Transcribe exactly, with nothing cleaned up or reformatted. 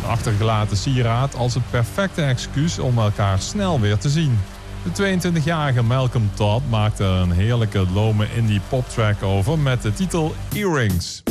achtergelaten sieraad als het perfecte excuus om elkaar snel weer te zien. De tweeëntwintigjarige Malcolm Todd maakte er een heerlijke lome indie poptrack over met de titel Earrings.